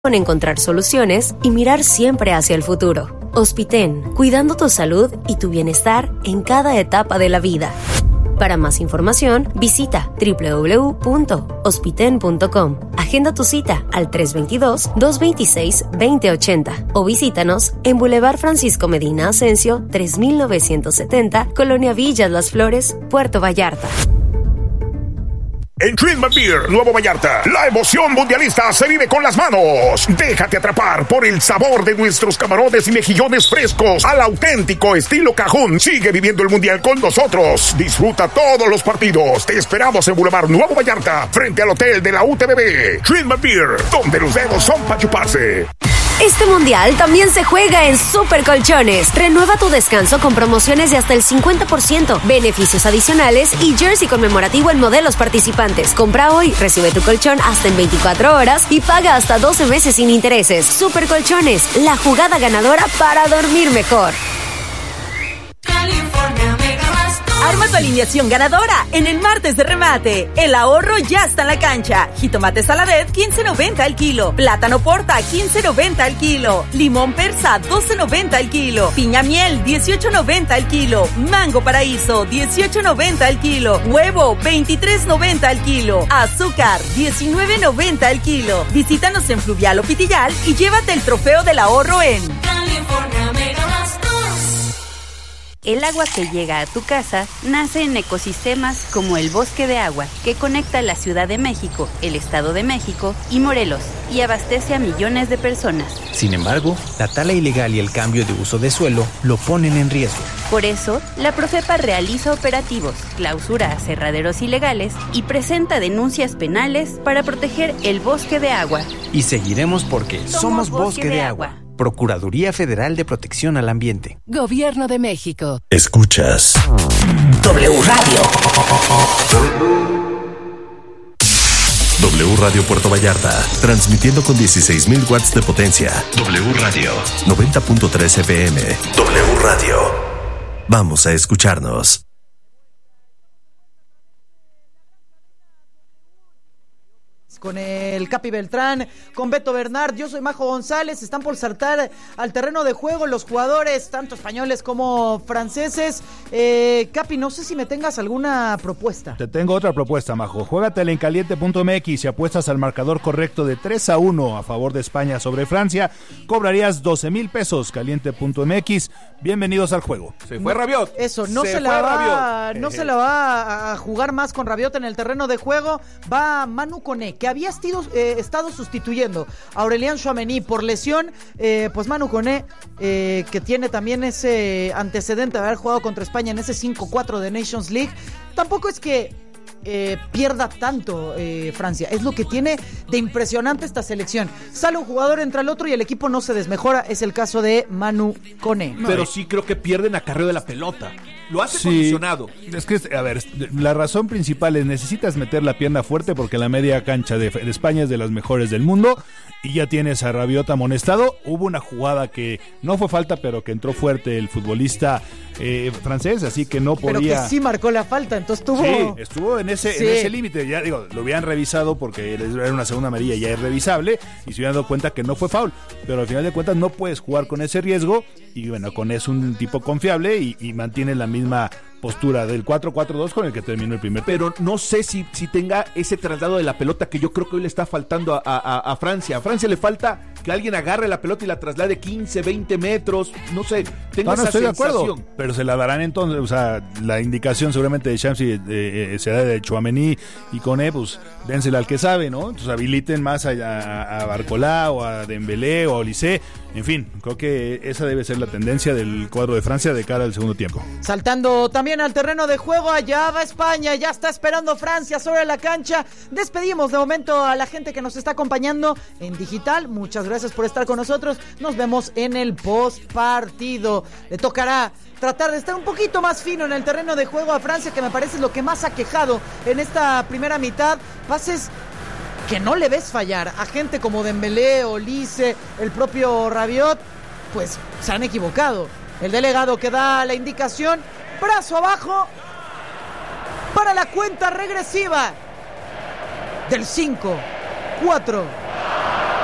con encontrar soluciones y mirar siempre hacia el futuro. Hospiten, cuidando tu salud y tu bienestar en cada etapa de la vida. Para más información, visita www.hospiten.com. Agenda tu cita al 322-226-2080 o visítanos en Boulevard Francisco Medina Ascencio, 3970, Colonia Villas Las Flores, Puerto Vallarta. En Dream Beer, Nuevo Vallarta, la emoción mundialista se vive con las manos. Déjate atrapar por el sabor de nuestros camarones y mejillones frescos al auténtico estilo cajún. Sigue viviendo el mundial con nosotros. Disfruta todos los partidos. Te esperamos en Boulevard Nuevo Vallarta, frente al hotel de la UTBB. Dream Beer, donde los dedos son para chuparse. Este mundial también se juega en Super Colchones. Renueva tu descanso con promociones de hasta el 50%, beneficios adicionales y jersey conmemorativo en modelos participantes. Compra hoy, recibe tu colchón hasta en 24 horas y paga hasta 12 meses sin intereses. Super Colchones, la jugada ganadora para dormir mejor. Arma tu alineación ganadora en el martes de remate. El ahorro ya está en la cancha. Jitomate Saladet, 15.90 al kilo. Plátano Porta, 15.90 al kilo. Limón Persa, 12.90 al kilo. Piña Miel, 18.90 al kilo. Mango Paraíso, 18.90 al kilo. Huevo, 23.90 al kilo. Azúcar, 19.90 al kilo. Visítanos en Fluvial o Pitillal y llévate el trofeo del ahorro en California Mega Más 2. El agua que llega a tu casa nace en ecosistemas como el Bosque de Agua, que conecta la Ciudad de México, el Estado de México y Morelos, y abastece a millones de personas. Sin embargo, la tala ilegal y el cambio de uso de suelo lo ponen en riesgo. Por eso, la Profepa realiza operativos, clausura aserraderos ilegales y presenta denuncias penales para proteger el Bosque de Agua. Y seguiremos porque somos Bosque de Agua. Procuraduría Federal de Protección al Ambiente. Gobierno de México. Escuchas W Radio. W Radio Puerto Vallarta, transmitiendo con 16,000 watts de potencia. W Radio 90.3 FM. W Radio. Vamos a escucharnos. Con el Capi Beltrán, con Beto Bernard, yo soy Majo González. Están por saltar al terreno de juego los jugadores, tanto españoles como franceses. Capi, no sé si me tengas alguna propuesta. Te tengo otra propuesta, Majo. Juégatela en caliente.mx y apuestas al marcador correcto de 3-1 a favor de España sobre Francia. Cobrarías 12,000 pesos. Caliente.mx. Bienvenidos al juego. Se fue Rabiot. Eso, no se la va a jugar más con Rabiot en el terreno de juego. Va Manu Koné, que había estado sustituyendo a Aurélien Tchouaméni por lesión. Pues Manu Koné, que tiene también ese antecedente de haber jugado contra España en ese 5-4 de Nations League, tampoco es que pierda tanto Francia. Es lo que tiene de impresionante esta selección. Sale un jugador, entra el otro y el equipo no se desmejora. Es el caso de Manu Koné. Pero sí creo que pierden acarreo de la pelota. Lo hace condicionado. Es que, a ver, la razón principal es necesitas meter la pierna fuerte porque la media cancha de España es de las mejores del mundo y ya tienes a Rabiot amonestado. Hubo una jugada que no fue falta, pero que entró fuerte el futbolista francés, así que no podía... Pero que sí marcó la falta, entonces tuvo... Sí, estuvo en ese límite. Ya digo, lo habían revisado porque era una segunda amarilla, ya es revisable, y se hubieran dado cuenta que no fue foul, pero al final de cuentas no puedes jugar con ese riesgo, y bueno, con es un tipo confiable y mantiene la misma postura del 4-4-2 con el que terminó el primer tiempo. Pero no sé si tenga ese traslado de la pelota que yo creo que hoy le está faltando a Francia. A Francia le falta que alguien agarre la pelota y la traslade 15, 20 metros, no sé, tengo esa estoy sensación. De acuerdo, pero se la darán entonces, o sea, la indicación seguramente de Shamsi será de Tchouaméni y Koné, pues dénsela al que sabe, ¿no? Entonces habiliten más a Barcola o a Dembélé o a Olise, en fin, creo que esa debe ser la tendencia del cuadro de Francia de cara al segundo tiempo. Saltando también al terreno de juego, allá va España, ya está esperando Francia sobre la cancha. Despedimos de momento a la gente que nos está acompañando en digital. Muchas gracias por estar con nosotros. Nos vemos en el post partido. Le tocará tratar de estar un poquito más fino en el terreno de juego a Francia, que me parece lo que más ha quejado en esta primera mitad. Pases que no le ves fallar a gente como Dembélé, Olise, el propio Rabiot, pues se han equivocado. El delegado que da la indicación, brazo abajo para la cuenta regresiva del 5, 4,